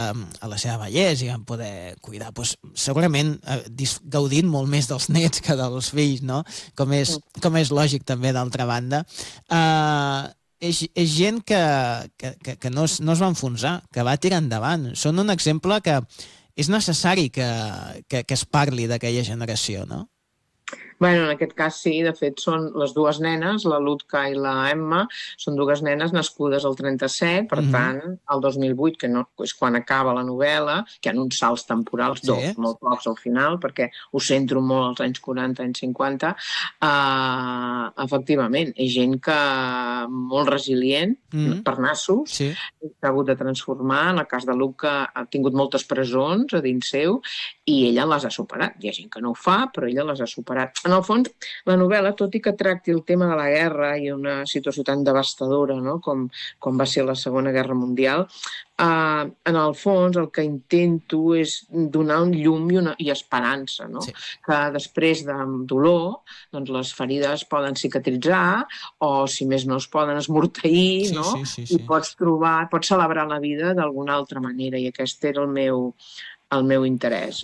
a la seva vellesa i van poder cuidar, doncs, segurament gaudint molt més dels nets que dels fills, no? Com és lògic també, d'altra banda. És gent que no es va enfonsar, que va tirar endavant. Són un exemple que és necessari que es parli d'aquella generació, no? Bueno, en aquest cas sí, de fet són les dues nenes, la Lutka i la Emma, són dues nenes nascudes al 37, per tant, al 2008, que no, és quan acaba la novel·la, que hi ha uns salts temporals, molt pocs al final, perquè ho centro molt als anys 40, anys 50, efectivament, és gent que molt resilient, per nassos, s'ha hagut de transformar, en el cas de Lutka ha tingut moltes presons a dins seu, i ella les ha superat. Hi ha gent que no ho fa, però ella les ha superat. En el fons, la novel·la, tot i que tracti el tema de la guerra i una situació tan devastadora, no? com va ser la Segona Guerra Mundial, en el fons el que intento és donar un llum i esperança, no? Que després de dolor doncs les ferides poden cicatritzar o, si més no, es poden esmorteir, no? I pots celebrar la vida d'alguna altra manera, i aquest era el meu interès.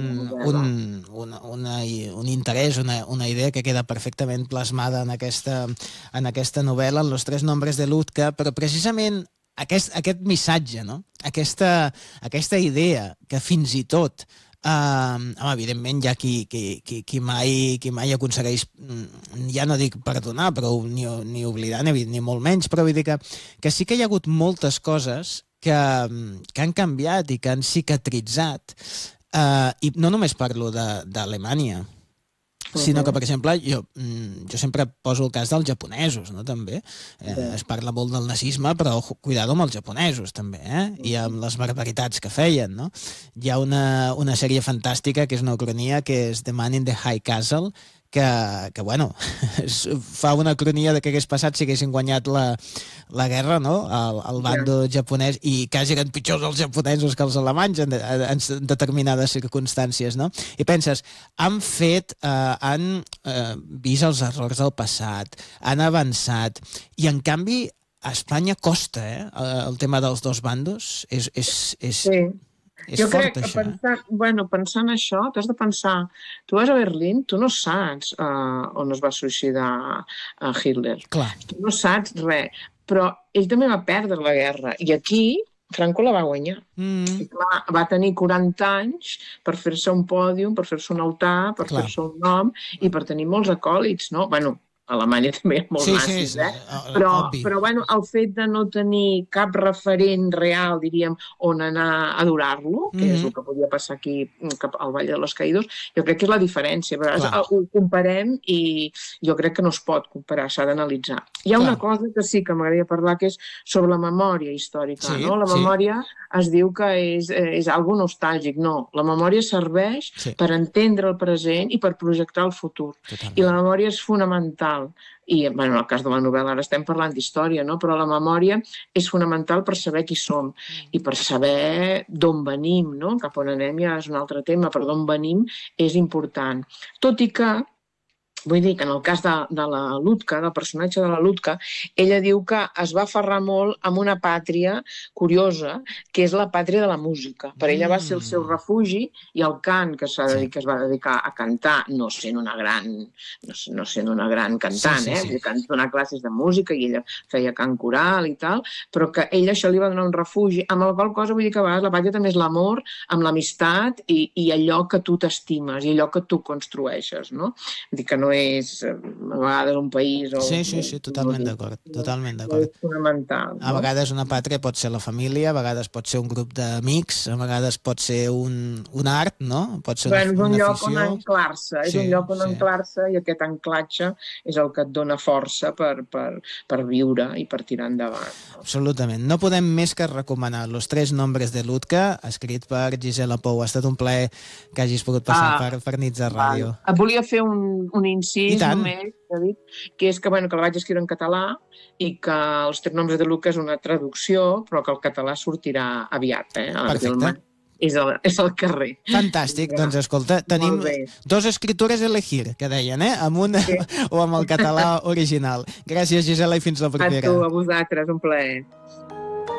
Un interès, una idea que queda perfectament plasmada en aquesta novel·la, en Los tres nombres de Lutka, però precisament aquest missatge, no? Aquesta idea que fins i tot evidentment hi ha qui mai aconsegueix, ja no dic perdonar, però ni oblidar, ni molt menys, però vull dir que sí que hi ha hagut moltes coses que han canviat i que han cicatritzat, i no només parlo d'Alemanya, sinó que, per exemple, jo sempre poso el cas dels japonesos, no? També es parla molt del nazisme, però cuidado amb els japonesos, també, i amb les barbaritats que feien, no? Hi ha una sèrie fantàstica que és una ucronia, que és The Man in the High Castle, que bueno, fa una cronia de què hagués passat si haguessin guanyat la guerra, no? El bando japonès, i quasi eren pitjors els japonesos que els alemanys en determinades circumstàncies, no? I penses, han vist els errors del passat, han avançat, i en canvi a Espanya costa, el tema dels dos bandos, és fort, això. Pensant això, t'has de pensar, tu vas a Berlín, tu no saps on es va suïcidar Hitler. Clar. Tu no saps res, però ell també va perdre la guerra, i aquí Franco la va guanyar. I clar, va tenir 40 anys per fer-se un pòdium, per fer-se un altar, per fer-se un nom, i per tenir molts acòlits, no? Bueno, a Alemanya també hi ha molts nazis, però bueno, el fet de no tenir cap referent real, diríem, on anar a adorar-lo, que és el que podia passar aquí al Valle de los Caídos, jo crec que és la diferència. Ho comparem i jo crec que no es pot comparar, s'ha d'analitzar. Hi ha una cosa que sí que m'agradaria parlar, que és sobre la memòria històrica. La memòria es diu que és algo nostàlgic. No, la memòria serveix per entendre el present i per projectar el futur. I la memòria és fonamental. I, en el cas de la novel·la ara estem parlant d'història, no? Però la memòria és fonamental per saber qui som i per saber d'on venim, no? Cap on anem ja és un altre tema, però d'on venim és important. Tot i que, vull dir que en el cas de la Lutka, del personatge de la Lutka, ella diu que es va aferrar molt amb una pàtria curiosa, que és la pàtria de la música. Per ella va ser el seu refugi, i el cant, que es va dedicar a cantar, no sent una gran cantant, donar classes de música, i ella feia cant coral i tal, però que ella això li va donar un refugi, amb la qual cosa vull dir que a vegades la pàtria també és l'amor, amb l'amistat i allò que tu t'estimes i allò que tu construeixes, no? Vull dir que no és a vegades un país... Sí, totalment d'acord. És fonamental. A vegades una pàtria pot ser la família, a vegades pot ser un grup d'amics, a vegades pot ser un art, no? Pot ser una afició. És un lloc on anclar-se, és un lloc on anclar-se, i aquest anclatge és el que et dona força per viure i per tirar endavant. Absolutament. No podem més que recomanar Los tres nombres de Lutka, escrit per Gisela Pou. Ha estat un plaer que hagis pogut passar per Nits de Ràdio. Volia fer un incís només, que és que la vaig escriure en català i que Els tres nombres de Lutka és una traducció, però que el català sortirà aviat. Perfecte. És al carrer. Fantàstic. Doncs escolta, tenim dos escritures a elegir, que deien, amb una o amb el català original. Gràcies, Gisela, i fins la propera. A tu, a vosaltres, un plaer.